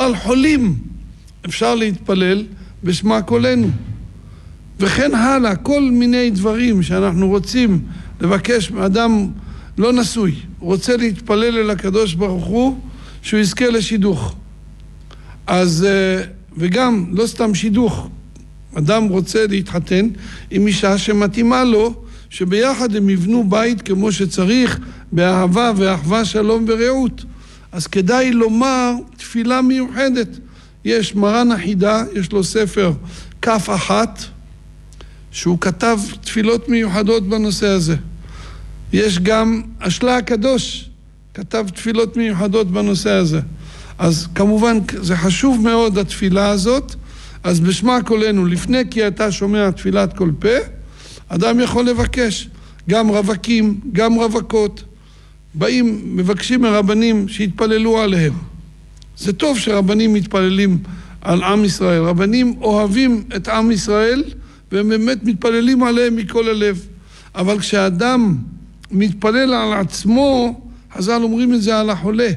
על חולים אפשר להתפלל בשמה קולנו. וכן הלאה, כל מיני דברים שאנחנו רוצים לבקש מאדם לא נשוי, רוצה להתפלל אל הקדוש ברוך הוא שהוא יזכה לשידוך. אז, וגם לא סתם שידוך, אדם רוצה להתחתן עם אישה שמתאימה לו, שביחד הם יבנו בית כמו שצריך, באהבה ואחווה, שלום ורעות. אז כדאי לומר תפילה מיוחדת. יש מרן החידה, יש לו ספר כף אחת, שהוא כתב תפילות מיוחדות בנושא הזה. יש גם השלה הקדוש, כתב תפילות מיוחדות בנושא הזה. אז כמובן זה חשוב מאוד התפילה הזאת. אז בשמה קולנו, לפני כי אתה שומע תפילת כל פה, אדם יכול לבקש. גם רווקים, גם רווקות, באים, מבקשים מרבנים שיתפללו עליהם. זה טוב שרבנים מתפללים על עם ישראל. רבנים אוהבים את עם ישראל, והם באמת מתפללים עליהם מכל הלב. אבל כשאדם מתפלל על עצמו, חז"ל אומרים את זה על החולה,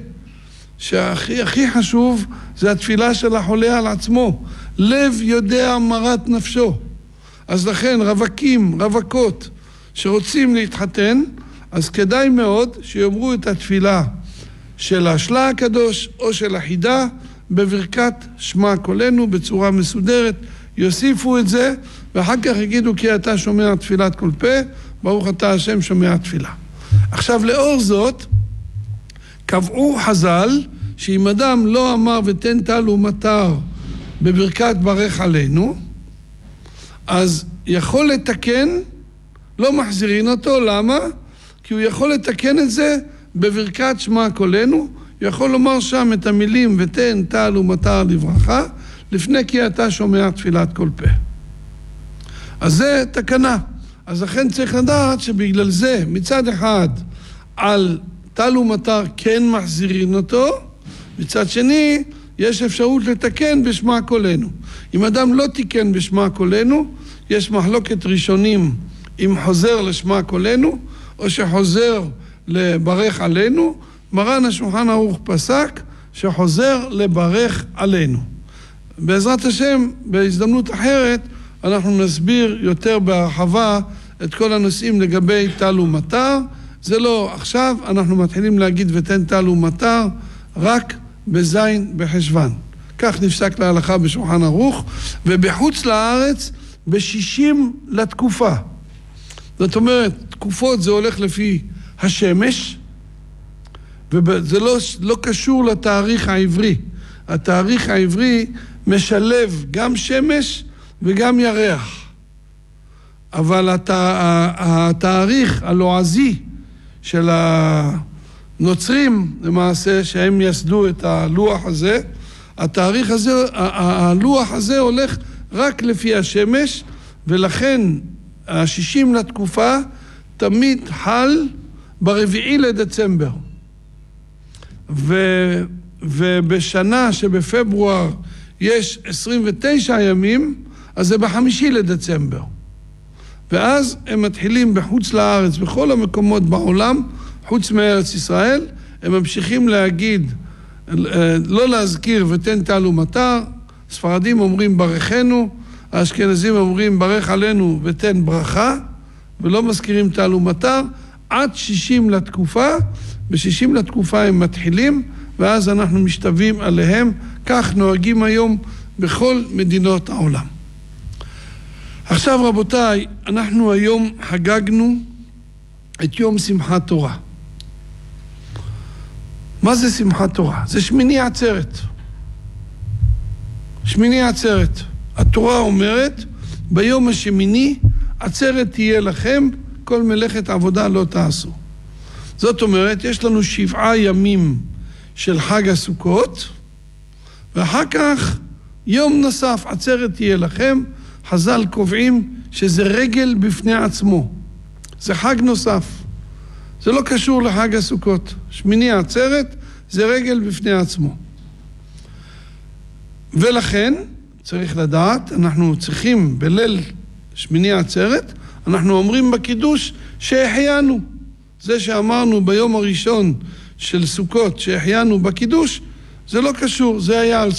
שהכי חשוב זה התפילה של החולה על עצמו. לב יודע מרת נפשו. אז לכן רווקים, רווקות שרוצים להתחתן, אז כדאי מאוד שיאמרו את התפילה של השלה הקדוש או של החידה בברכת שמע קולנו בצורה מסודרת. יוסיפו את זה ואחר כך יגידו כי אתה שומע תפילת כל פה, ברוך אתה השם שומע תפילה. עכשיו לאור זאת קבעו חז"ל שאם אדם לא אמר ותן טל ומטר בברכת ברך עלינו, אז יכול לתקן, לא מחזירין אותו. למה? כי הוא יכול לתקן את זה בברכת שמע קולנו. יכול לומר שם את המילים ותן טל ומטר לברכה לפני כי אתה שומע תפילת כל פה. אז זה תקנה. אז לכן צריך לדעת שבגלל זה מצד אחד על טל ומטר כן מחזירין אותו, מצד שני יש אפשרות לתקן בשמה קולנו. אם אדם לא תיקן בשמה קולנו, יש מחלוקת ראשונים אם חוזר לשמה קולנו או שחוזר לברך עלינו. מרן השולחן ערוך פסק שחוזר לברך עלינו. בעזרת השם בהזדמנות אחרת אנחנו נסביר יותר בהרחבה את כל הנושאים לגבי טל ומטר. זה לא עכשיו, אנחנו מתחילים להגיד ותן טל ומטר רק בזין בחשוון. כך נפסק להלכה בשולחן ערוך, ובחוץ לארץ ב-60 לתקופה. זאת אומרת, תקופות זה הולך לפי השמש, וזה לא קשור לתאריך העברי. התאריך העברי משלב גם שמש וגם ירח. אבל התאריך הלועזי של הנוצרים, למעשה, שהם יסדו את הלוח הזה, התאריך הזה, הלוח הזה הולך רק לפי השמש, ולכן ה-60 לתקופה תמיד חל ברביעי לדצמבר. ובשנה שבפברואר יש 29 ימים, אז זה ב5 לדצמבר. ואז הם מתחילים בחוץ לארץ, בכל המקומות בעולם, חוץ מארץ ישראל, הם ממשיכים להגיד, לא להזכיר ותן טל ומטר. ספרדים אומרים ברכנו, האשכנזים אומרים ברך עלינו ותן ברכה, ולא מזכירים טל ומטר, עד 60 לתקופה. ב-60 לתקופה הם מתחילים, ואז אנחנו משתווים עליהם. כך נוהגים היום בכל מדינות העולם. עכשיו רבותיי, אנחנו היום חגגנו את יום שמחת תורה. מה זה שמחת תורה? זה שמיני עצרת. שמיני עצרת. התורה אומרת, ביום השמיני עצרת תהיה לכם, כל מלאכת עבודה לא תעשו. זאת אומרת, יש לנו 7 ימים של חג הסוכות, ואחר כך יום נוסף, עצרת תהיה לכם. חז"ל קובעים שזה רגל בפני עצמו. זה חג נוסף. זה לא קשור לחג הסוכות. שמיני עצרת זה רגל בפני עצמו. ולכן צריך לדעת, אנחנו צריכים בליל שמיני עצרת, אנחנו אומרים בקידוש שהחיינו. זה שאמרנו ביום הראשון של סוכות שהחיינו בקידוש, זה לא קשור. זה היה על